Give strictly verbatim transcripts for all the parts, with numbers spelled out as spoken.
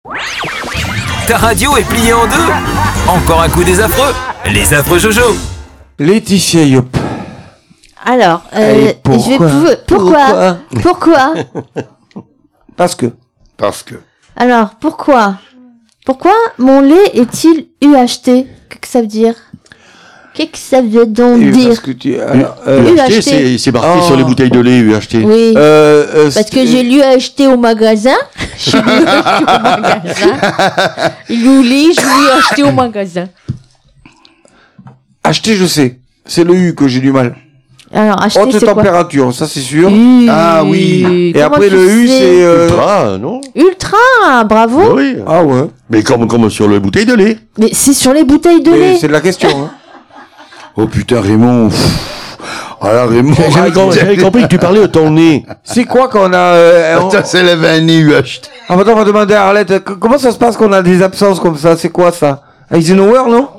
Ta radio est pliée en deux. Encore un coup des affreux. Les affreux Jojo. Laetitia Yop. Alors, euh, pourquoi je vais pou- pourquoi Pourquoi Parce que. Parce que. Alors, pourquoi Pourquoi mon lait est-il U H T? Qu'est-ce que ça veut dire? Qu'est-ce que ça veut donc Et dire parce que tu, alors, euh, U H T. U H T, c'est, c'est marqué Oh. sur les bouteilles de lait U H T. Oui. euh, euh, Parce que c'est- j'ai lu acheter au magasin. J'ai lu acheter au magasin. Loulé, je lui ai acheté au magasin. Acheter, je sais. C'est le U que j'ai du mal. Alors, acheter, Haute c'est quoi? température, ça c'est sûr. U. Ah oui. Et Comment après tu le U, sais? c'est. euh, Ultra, non? Ultra, bravo. Bah oui. Ah ouais. Mais comme, comme sur les bouteilles de lait. Mais c'est sur les bouteilles de Mais lait. c'est de la question. Hein. Oh putain, Raymond. Pff. Ah là, Raymond. J'avais, com- j'avais compris que tu parlais de ton nez. C'est quoi qu'on a. Euh, on- Ça, c'est le vanille U H T. Ah, maintenant, on va demander à Arlette. euh, c- Comment ça se passe qu'on a des absences comme ça? C'est quoi ça? Eisenhower, non?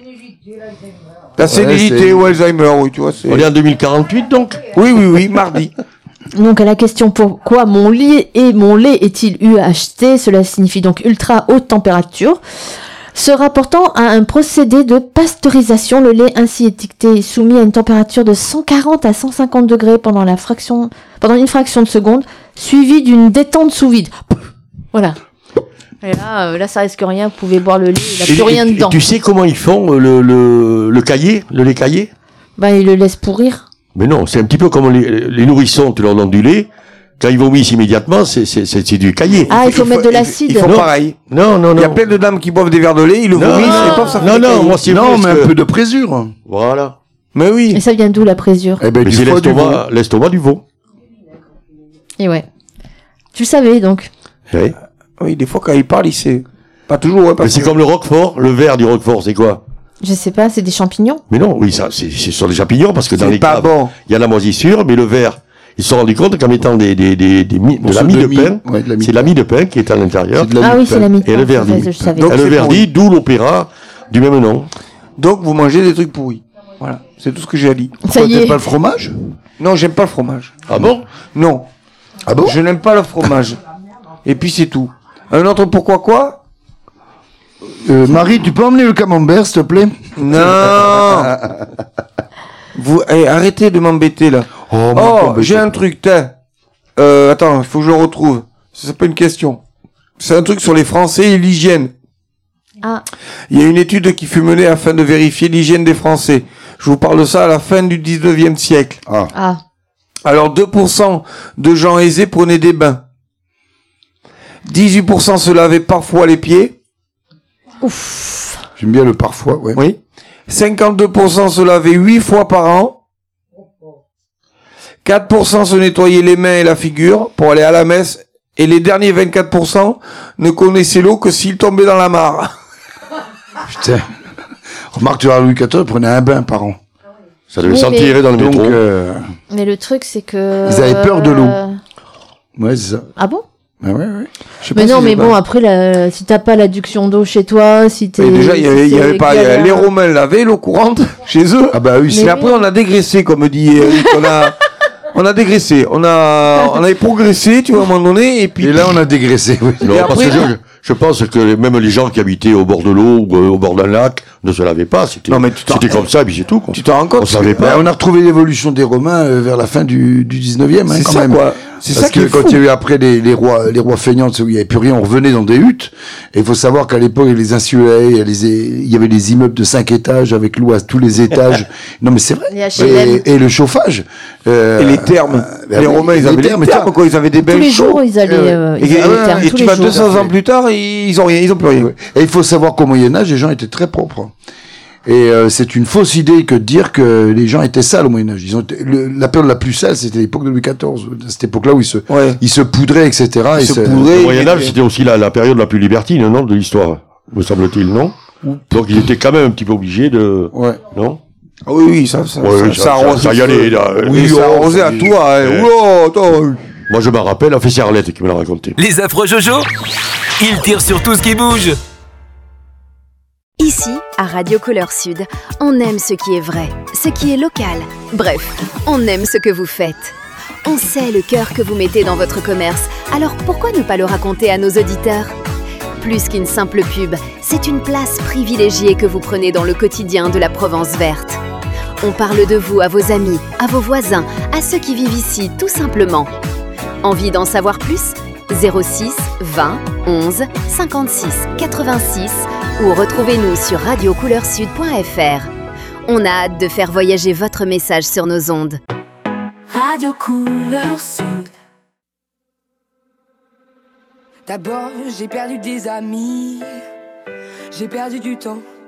La sénilité c'est- ou Alzheimer, oui, tu vois. c'est- On est en deux mille quarante-huit, donc. Oui, oui, oui, mardi. Donc à la question pourquoi mon lait et mon lait est-il U H T, cela signifie donc ultra haute température. Se rapportant à un procédé de pasteurisation, le lait ainsi étiqueté est soumis à une température de cent quarante à cent cinquante degrés pendant la fraction, pendant une fraction de seconde, suivie d'une détente sous vide. Voilà. Et là, euh, là, ça risque rien. Vous pouvez boire le lait, il n'y a Et- plus rien et- et dedans. tu sais comment ils font euh, le, le, le caillé, le lait caillé? Bah, il le laisse pourrir. Mais non, c'est un petit peu comme les, les nourrissons, tu leur donnes du lait. Quand ils vomissent immédiatement, c'est, c'est, c'est, c'est du caillé. Ah, il faut mettre de il- l'acide. Ils font Non. pareil. Non, non, non. Il y a plein de dames qui boivent des verres de lait, ils le Non, vomissent non, et paf, ça fait non, des non, cailloux. moi c'est Non, vrai, mais parce un que- peu de présure. Voilà. Mais oui. Et ça vient d'où la présure? Eh ben, Mais du c'est foie, du veau. l'estomac, l'estomac du veau. Et ouais. Tu le savais donc. Oui. Oui, des fois, quand il parle, il sait. Pas toujours, ouais, Mais parce c'est que- comme le roquefort, le verre du roquefort, c'est quoi? Je sais pas, c'est des champignons. Mais non, oui, ça, c'est, c'est sur les champignons, parce que dans C'est les pas caves, bon. il y a la moisissure, mais le verre, ils se sont rendus compte qu'en mettant des, des, des, des mie- de la Morceaux mie de, de mie, pain, ouais, de la mie c'est de la pain. mie de pain qui est à l'intérieur. C'est de la Ah mie oui, de c'est pain. la mythe. Et le verdi. Je savais. Donc, Et le c'est verdi, d'où l'opéra du même nom. Donc, vous mangez des trucs pourris. Voilà. C'est tout ce que j'ai à dire. Ça y T'aimes est. pas le fromage? Non, j'aime pas le fromage. Ah bon? Non. Ah bon? Je n'aime pas le fromage. Et puis, c'est tout. Un autre pourquoi quoi? Euh, Marie, tu peux emmener le camembert, s'il te plaît? Non. Vous, eh, arrêtez de m'embêter, là. Oh, Oh, mon j'ai un truc, tiens. Euh, attends, il faut que je le retrouve. C'est pas une question. C'est un truc sur les Français et l'hygiène. Ah, Il y a une étude qui fut menée afin de vérifier l'hygiène des Français. Je vous parle de ça à la fin du dix-neuvième siècle. Ah. ah. Alors, deux pour cent de gens aisés prenaient des bains. dix-huit pour cent se lavaient parfois les pieds. Ouf. J'aime bien le parfois, ouais. Oui. cinquante-deux pour cent se lavaient huit fois par an. quatre pour cent se nettoyaient les mains et la figure pour aller à la messe. Et les derniers vingt-quatre pour cent ne connaissaient l'eau que s'ils tombaient dans la mare. Putain. Remarque, tu vois, Louis quatorze prenait un bain par an. Ça devait Oui, s'enterrer dans le Donc, métro. euh, Mais le truc, c'est que. Ils avaient peur de l'eau. Euh, ouais, c'est ça. Ah bon? Ah ouais, ouais. Je sais Mais pas non, si mais c'est bon, pas- après, la... si t'as pas l'adduction d'eau chez toi, si t'es. Et déjà, il y si avait, il y c'est avait pas, il y avait- galère. les Romains lavaient l'eau courante chez eux. Ah bah oui, Mais c'est... Et après, on a dégraissé, comme dit Eric. On a, on a dégraissé. On a, on avait progressé, tu vois, à un moment donné. Et puis, Et là, on a dégraissé, oui. Non, Et parce après- que je, je pense que les- même les gens qui habitaient au bord de l'eau ou euh, au bord d'un lac ne se lavaient pas. C'était, Non, mais tu t'en- c'était comme ça, et puis c'est tout, quoi. tu t'en rends compte? On savait Bah, pas. on a retrouvé l'évolution des Romains euh, vers la fin du, du dix-neuvième, hein, C'est quand ça, même. quoi. C'est Parce ça qui que est quand fou. il y a eu après les, les rois, les rois feignants, où il n'y avait plus rien, on revenait dans des huttes. Et il faut savoir qu'à l'époque, il y avait les insulaires, il y, a les- il y avait les immeubles de cinq étages avec l'eau à tous les étages. Non, mais c'est vrai. Les H L M. Et, et le chauffage. euh, Et les thermes. bah les oui, Romains, ils avaient les thermes, thermes, toi. quoi. Ils avaient des Tous bains les chauds. jours, ils allaient. ouais. euh, Et, ils allaient et- au terme, et tous tu les vas jours. deux cents ans plus tard, ils ont rien, ils ont plus rien. Et il faut savoir qu'au Moyen-Âge, les gens étaient très propres. Et euh, c'est une fausse idée que de dire que les gens étaient sales au Moyen-Âge. Ils ont été- le- la période la plus sale, c'était l'époque de Louis quatorze. À cette époque-là où ils se, Ouais. ils se poudraient, et cetera. Ils et se c'est- poudraient. Le Et- Moyen-Âge, et- c'était aussi la, la période la plus libertine, non, de l'histoire, me semble-t-il, non? Donc ils étaient quand même un petit peu obligés de, Ouais. non? Ah oui, oui, ça, ça, Ouais, ça, ça- arrose. ça y allait, là. Oui, Oui, ça oh, arrosait à ça y est. toi, hein. Ouais. Oula, attends. Moi, je me rappelle, enfin, c'est Arlette qui me l'a raconté. Les affreux Jojo, ils tirent sur tout ce qui bouge. Ici, à Radio Couleur Sud, on aime ce qui est vrai, ce qui est local. Bref, on aime ce que vous faites. On sait le cœur que vous mettez dans votre commerce, alors pourquoi ne pas le raconter à nos auditeurs ? Plus qu'une simple pub, c'est une place privilégiée que vous prenez dans le quotidien de la Provence verte. On parle de vous à vos amis, à vos voisins, à ceux qui vivent ici, tout simplement. Envie d'en savoir plus ? zéro six vingt onze cinquante-six quatre-vingt-six ou retrouvez-nous sur radio couleur sud point f r. On a hâte de faire voyager votre message sur nos ondes. Radio Couleur Sud. D'abord, j'ai perdu des amis, j'ai perdu du temps.